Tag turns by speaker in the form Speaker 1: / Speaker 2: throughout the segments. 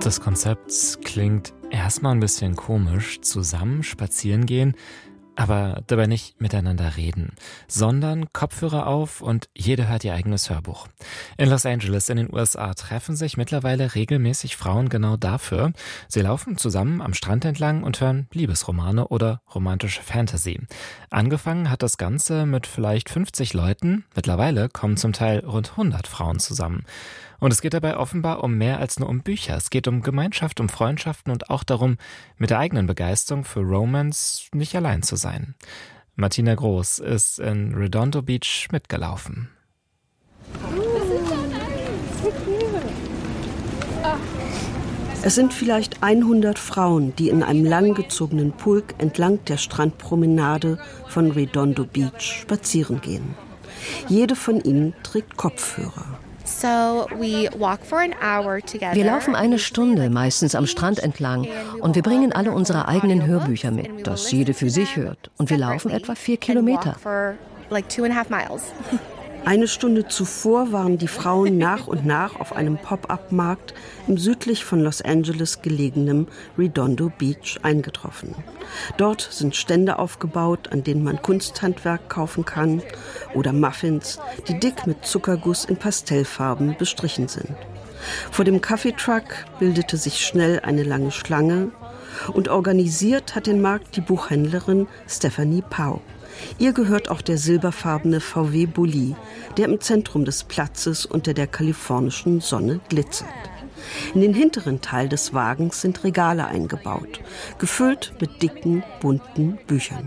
Speaker 1: Das Konzept klingt erstmal ein bisschen komisch, zusammen spazieren gehen, aber dabei nicht miteinander reden, sondern Kopfhörer auf und jeder hört ihr eigenes Hörbuch. In Los Angeles in den USA treffen sich mittlerweile regelmäßig Frauen genau dafür. Sie laufen zusammen am Strand entlang und hören Liebesromane oder romantische Fantasy. Angefangen hat das Ganze mit vielleicht 50 Leuten. Mittlerweile kommen zum Teil rund 100 Frauen zusammen. Und es geht dabei offenbar um mehr als nur um Bücher. Es geht um Gemeinschaft, um Freundschaften und auch darum, mit der eigenen Begeisterung für Romance nicht allein zu sein. Martina Groß ist in Redondo Beach mitgelaufen.
Speaker 2: Es sind vielleicht 100 Frauen, die in einem langgezogenen Pulk entlang der Strandpromenade von Redondo Beach spazieren gehen. Jede von ihnen trägt Kopfhörer.
Speaker 3: Wir laufen eine Stunde, meistens am Strand entlang, und wir bringen alle unsere eigenen Hörbücher mit, das jede für sich hört. Und wir laufen etwa 4 Kilometer.
Speaker 2: Eine Stunde zuvor waren die Frauen nach und nach auf einem Pop-up-Markt im südlich von Los Angeles gelegenen Redondo Beach eingetroffen. Dort sind Stände aufgebaut, an denen man Kunsthandwerk kaufen kann oder Muffins, die dick mit Zuckerguss in Pastellfarben bestrichen sind. Vor dem Kaffeetruck bildete sich schnell eine lange Schlange und organisiert hat den Markt die Buchhändlerin Stephanie Pau. Ihr gehört auch der silberfarbene VW Bulli, der im Zentrum des Platzes unter der kalifornischen Sonne glitzert. In den hinteren Teil des Wagens sind Regale eingebaut, gefüllt mit dicken, bunten Büchern.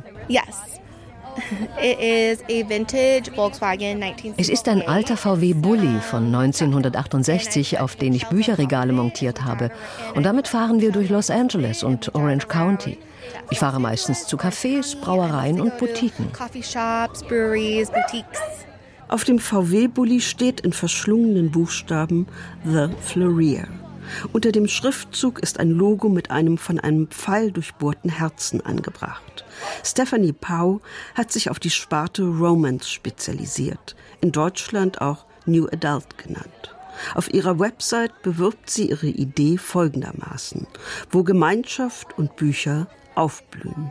Speaker 3: Es ist ein alter VW Bulli von 1968, auf den ich Bücherregale montiert habe. Und damit fahren wir durch Los Angeles und Orange County. Ich fahre meistens zu Cafés, Brauereien und Boutiquen.
Speaker 2: Auf dem VW-Bulli steht in verschlungenen Buchstaben The Florier. Unter dem Schriftzug ist ein Logo mit einem von einem Pfeil durchbohrten Herzen angebracht. Stephanie Pau hat sich auf die Sparte Romance spezialisiert, in Deutschland auch New Adult genannt. Auf ihrer Website bewirbt sie ihre Idee folgendermaßen: wo Gemeinschaft und Bücher aufblühen.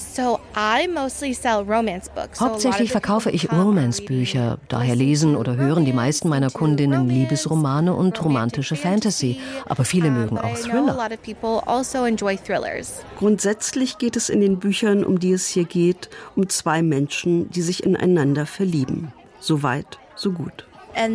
Speaker 3: Hauptsächlich verkaufe ich Romance-Bücher. Daher lesen oder hören die meisten meiner Kundinnen Liebesromane und romantische Fantasy. Aber viele mögen auch Thriller.
Speaker 2: Grundsätzlich geht es in den Büchern, um die es hier geht, um 2 Menschen, die sich ineinander verlieben. So weit, so gut.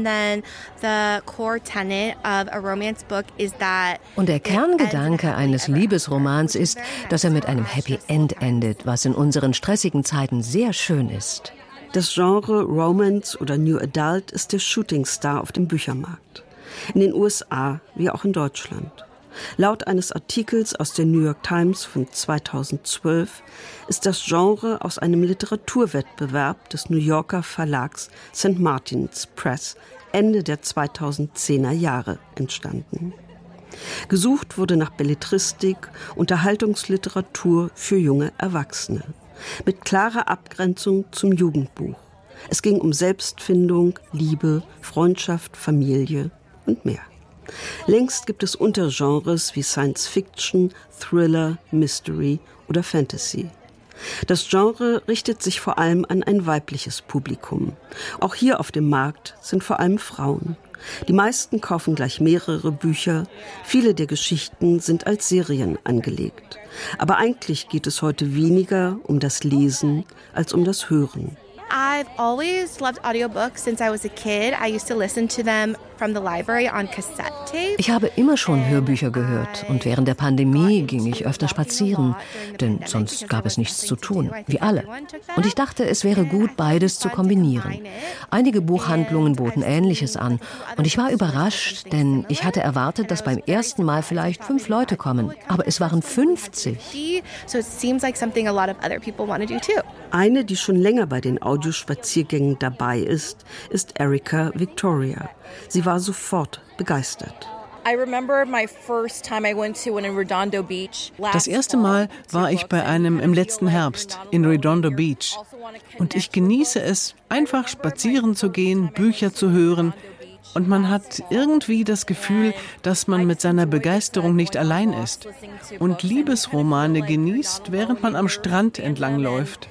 Speaker 3: Und der Kerngedanke eines Liebesromans ist, dass er mit einem Happy End endet, was in unseren stressigen Zeiten sehr schön ist.
Speaker 2: Das Genre Romance oder New Adult ist der Shootingstar auf dem Büchermarkt. In den USA wie auch in Deutschland. Laut eines Artikels aus der New York Times von 2012 ist das Genre aus einem Literaturwettbewerb des New Yorker Verlags St. Martin's Press Ende der 2010er Jahre entstanden. Gesucht wurde nach Belletristik, Unterhaltungsliteratur für junge Erwachsene, mit klarer Abgrenzung zum Jugendbuch. Es ging um Selbstfindung, Liebe, Freundschaft, Familie und mehr. Längst gibt es Untergenres wie Science Fiction, Thriller, Mystery oder Fantasy. Das Genre richtet sich vor allem an ein weibliches Publikum. Auch hier auf dem Markt sind vor allem Frauen. Die meisten kaufen gleich mehrere Bücher. Viele der Geschichten sind als Serien angelegt. Aber eigentlich geht es heute weniger um das Lesen als um das Hören.
Speaker 4: I've always loved audiobooks since I was a kid. I used to listen to them from the library on cassette tape.
Speaker 3: Ich habe immer schon Hörbücher gehört und während der Pandemie ging ich öfter spazieren, denn sonst gab es nichts zu tun, wie alle. Und ich dachte, es wäre gut, beides zu kombinieren. Einige Buchhandlungen boten Ähnliches an und ich war überrascht, denn ich hatte erwartet, dass beim ersten Mal vielleicht 5 Leute kommen, aber es waren 50.
Speaker 4: So it seems like something a lot of other people want to do too.
Speaker 2: Eine, die schon länger bei den Audiospaziergängen dabei ist Erica Victoria. Sie war sofort begeistert.
Speaker 5: Das erste Mal war ich bei einem im letzten Herbst in Redondo Beach. Und ich genieße es, einfach spazieren zu gehen, Bücher zu hören Und man hat irgendwie das Gefühl, dass man mit seiner Begeisterung nicht allein ist und Liebesromane genießt, während man am Strand entlangläuft.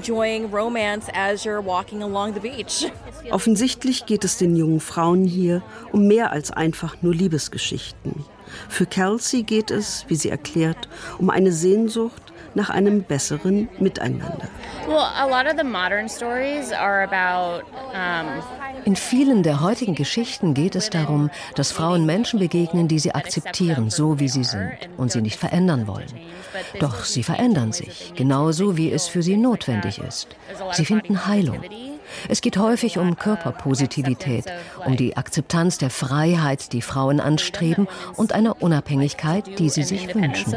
Speaker 2: Offensichtlich geht es den jungen Frauen hier um mehr als einfach nur Liebesgeschichten. Für Kelsey geht es, wie sie erklärt, um eine Sehnsucht nach einem besseren Miteinander.
Speaker 3: In vielen der heutigen Geschichten geht es darum, dass Frauen Menschen begegnen, die sie akzeptieren, so wie sie sind und sie nicht verändern wollen. Doch sie verändern sich, genauso wie es für sie notwendig ist. Sie finden Heilung. Es geht häufig um Körperpositivität, um die Akzeptanz der Freiheit, die Frauen anstreben, und einer Unabhängigkeit, die sie sich wünschen.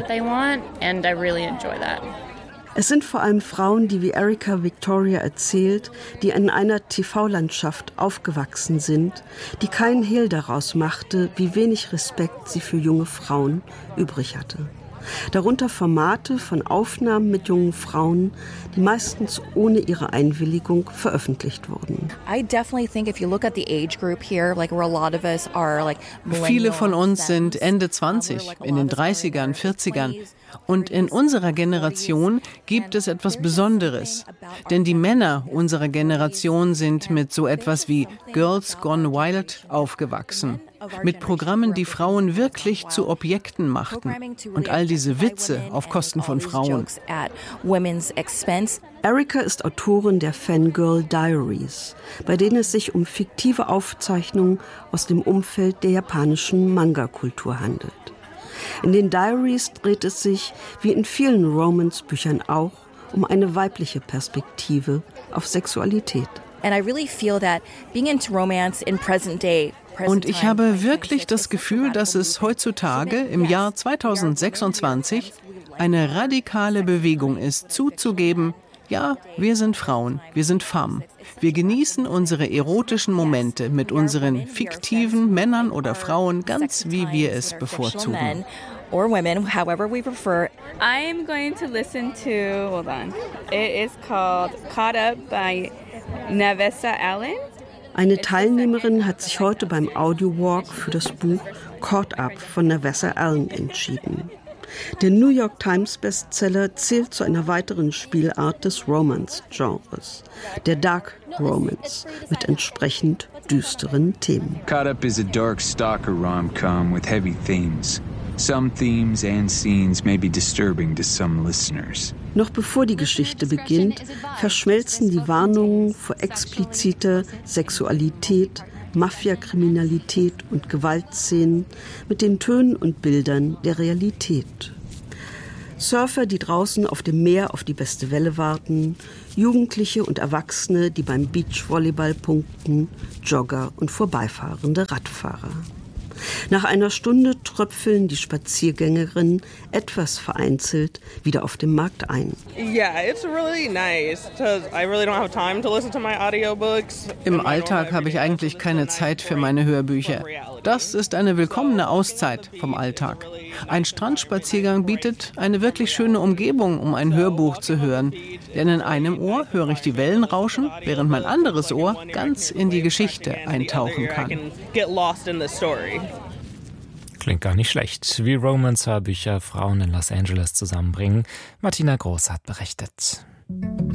Speaker 2: Es sind vor allem Frauen, die wie Erica Victoria erzählt, die in einer TV-Landschaft aufgewachsen sind, die keinen Hehl daraus machte, wie wenig Respekt sie für junge Frauen übrig hatte. Darunter Formate von Aufnahmen mit jungen Frauen, die meistens ohne ihre Einwilligung veröffentlicht wurden.
Speaker 5: Viele von uns sind Ende 20, in den 30ern, 40ern. Und in unserer Generation gibt es etwas Besonderes. Denn die Männer unserer Generation sind mit so etwas wie Girls Gone Wild aufgewachsen. Mit Programmen, die Frauen wirklich zu Objekten machten. Und all diese Witze auf Kosten von Frauen.
Speaker 2: Erica ist Autorin der Fangirl Diaries, bei denen es sich um fiktive Aufzeichnungen aus dem Umfeld der japanischen Manga-Kultur handelt. In den Diaries dreht es sich, wie in vielen Romance-Büchern auch, um eine weibliche Perspektive auf Sexualität.
Speaker 5: Und ich habe wirklich das Gefühl, dass es heutzutage, im Jahr 2026, eine radikale Bewegung ist, zuzugeben, ja, wir sind Frauen, wir sind Femmes. Wir genießen unsere erotischen Momente mit unseren fiktiven Männern oder Frauen, ganz wie wir es bevorzugen.
Speaker 6: Or women, however we prefer. I'm going to listen to, hold on, it is called Caught Up by Navessa Allen.
Speaker 2: Eine Teilnehmerin hat sich heute beim Audio-Walk für das Buch Caught Up von Navessa Allen entschieden. Der New York Times Bestseller zählt zu einer weiteren Spielart des Romance-Genres, der Dark Romance, mit entsprechend düsteren Themen.
Speaker 7: Caught Up is a dark stalker rom-com with heavy themes. Some themes and scenes may be disturbing to some listeners.
Speaker 2: Noch bevor die Geschichte beginnt, verschmelzen die Warnungen vor expliziter Sexualität, Mafia-Kriminalität und Gewaltszenen mit den Tönen und Bildern der Realität. Surfer, die draußen auf dem Meer auf die beste Welle warten, Jugendliche und Erwachsene, die beim Beachvolleyball punkten, Jogger und vorbeifahrende Radfahrer. Nach einer Stunde tröpfeln die Spaziergängerinnen etwas vereinzelt wieder auf dem Markt ein.
Speaker 5: Im Alltag habe ich eigentlich keine Zeit für meine Hörbücher. Das ist eine willkommene Auszeit vom Alltag. Ein Strandspaziergang bietet eine wirklich schöne Umgebung, um ein Hörbuch zu hören. Denn in einem Ohr höre ich die Wellen rauschen, während mein anderes Ohr ganz in die Geschichte eintauchen kann.
Speaker 1: Klingt gar nicht schlecht, wie Romance-Hörbücher Frauen in Los Angeles zusammenbringen. Martina Groß hat berichtet.